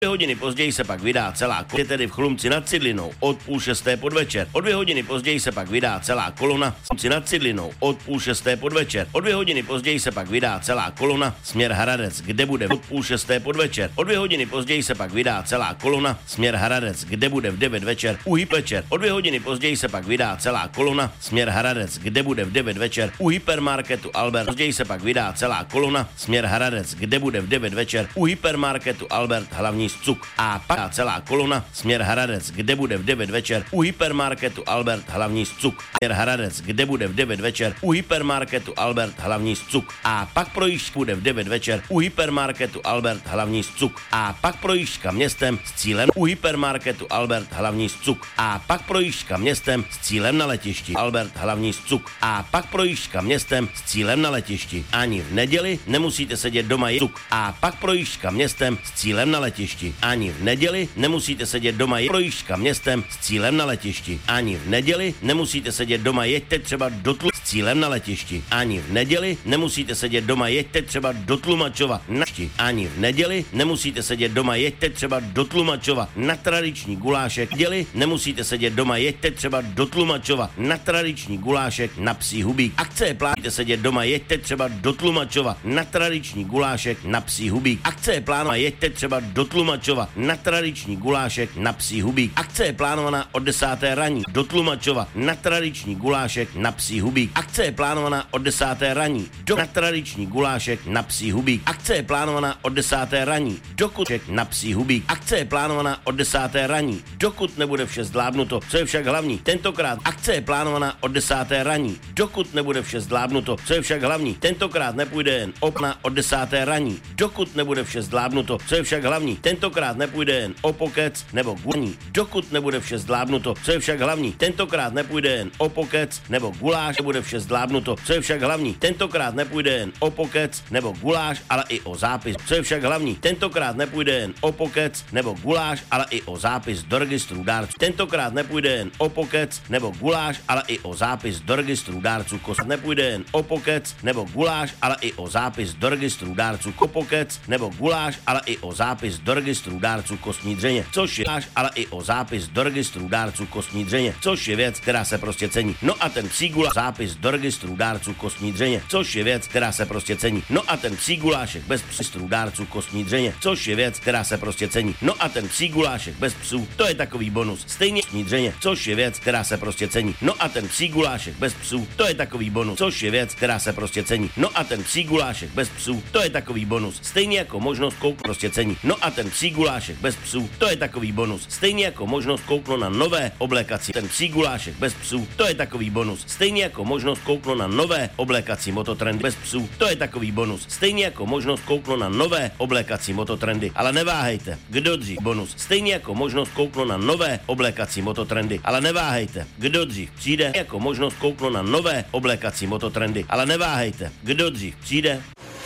2 hodiny později se pak vydá celá kolona, tedy v Chlumci nad Cidlinou od 5:30 podvečer. O 2 hodiny později se pak vydá celá kolona Chlumci nad Cidlinou od 5:30 podvečer. O 2 hodiny později se pak vydá celá kolona směr Hradec, kde bude od 5:30 podvečer. O 2 hodiny později se pak vydá celá kolona směr Hradec, kde bude v 9 večer uhyp večer. O 2 hodiny později se pak vydá celá kolona směr Hradec, kde bude v 9 večer u hypermarketu Albert. Později se pak vydá celá kolona směr Hradec, kde bude v 9 večer u hypermarketu Albert hlavní cuk. A pak celá kolona směr Hradec, kde bude v 9 večer u hypermarketu Albert hlavní cuk. Směr Hradec, kde bude v 9 večer u hypermarketu Albert hlavní cuk. A pak projížďka bude v 9 večer u hypermarketu Albert hlavní cuk. A pak projížďka městem s cílem u hypermarketu Albert hlavní cuk. A pak projížďka městem s cílem na letišti Albert hlavní cuk. A pak projížďka městem s cílem na letišti. Ani v neděli nemusíte sedět doma cuk. A pak projížďka městem s cílem na letišti. Ani v neděli nemusíte sedět doma projížďka městem s cílem na letišti. Ani v neděli nemusíte sedět doma, jeďte třeba do s cílem na letišti. Ani v neděli nemusíte sedět doma, jeďte třeba do Tlumačova na letišti. Ani v neděli nemusíte sedět doma, jeďte třeba do Tlumačova na tradiční gulášek. V neděli nemusíte sedět doma, jeďte třeba do Tlumačova na tradiční gulášek na psí hubík. Akce je plánujete sedět doma, jeďte třeba do Tlumačova na tradiční gulášek na psí hubík. Akce je plánovaná, jeďte třeba do Tlumačova na tradiční gulášek na psí hubík. Akce je plánovaná od 10. raní do Tlumačova na tradiční gulášek na psí hubík. Akce je plánovaná od 10. raní na tradiční gulášek na psí hubík. Akce je plánovaná od 10. raní dokud na psí hubík. Akce je plánovaná od 10. raní dokud nebude vše zvládnuto. Co je však hlavní, tentokrát akce je plánovaná od 10. raní dokud nebude vše zvládnuto. Co je však hlavní, tentokrát nepůjde jen od 10. raní dokud nebude vše zvládnuto. Co je však hlavní, tentokrát nepůjde jen o pokec nebo guláš, dokud nebude vše zvládnuto. Co je však hlavní, tentokrát nepůjde jen o pokec nebo guláš, nebude vše zvládnuto. Co je však hlavní, tentokrát nepůjde jen o pokec nebo guláš, ale i o zápis. Co je však hlavní, tentokrát nepůjde jen o pokec nebo guláš, ale i o zápis do registru dárců. Tentokrát nepůjde jen o pokec nebo guláš, ale i o zápis do registru dárců kostní. Nepůjde jen o pokec nebo guláš, ale i o zápis do registru dárců pokec nebo guláš, ale i o zápis do registru dárců kostní dřeně, což je ale i o zápis do registru dárců kostní dřeně, což je věc, která se prostě cení. No a ten psí guláš zápis do registru dárců kostní dřeně, což je věc, která se prostě cení. No a ten psí gulášek bez registru dárců kostní dřeně, což je věc, která se prostě cení. No a ten psí gulášek bez psů, to je takový bonus. Stejně kostní dřeně, což je věc, která se prostě cení. No a ten psí gulášek bez psů, to je takový bonus, což je věc, která se prostě cení. No a ten psí gulášek bez psů, to je takový bonus. Stejně jako možnost kouknout prostě cení. No a ten psí gulášek bez psů, to je takový bonus. Stejně jako možnost kouknout na nové oblékací. Ten psí gulášek bez psů, to je takový bonus. Stejně jako možnost kouknout na nové oblékací mototrendy bez psů, to je takový bonus. Stejně jako možnost kouknout na nové oblékací mototrendy. Ale neváhejte, kdo dřív bonus. Stejně jako možnost kouknout na nové oblékací mototrendy. Ale neváhejte, kdo dřív přijde. Jako možnost kouknout na nové oblékací mototrendy. Ale neváhejte, kdo dřív přijde.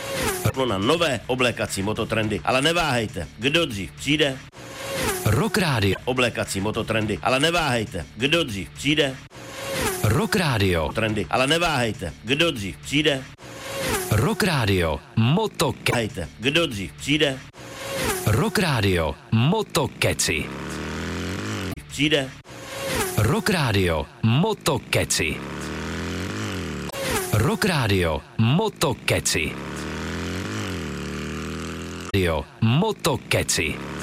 Na nové oblékací mototrendy. Ale neváhejte, kdo dřív přijde. Rock Radio. Oblékací mototrendy. Ale neváhejte, kdo dřív přijde. Rock Radio. Trendy. Ale neváhejte, kdo dřív přijde. Rock Radio. Hejte, kdo dřív přijde. Rock Radio. Motokeci. Přijde. Rock Radio. Motokeci. Rock Radio. Motokeci. Motokeci.